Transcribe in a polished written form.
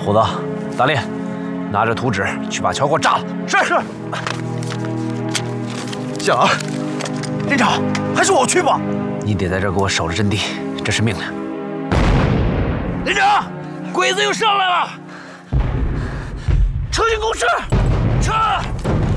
虎子，大烈，拿着图纸去把桥给我炸了。 是。小儿，连长，还是我去吧。 你得在这儿给我守着阵地，这是命令。 连长，鬼子又上来了，撤进工事，撤！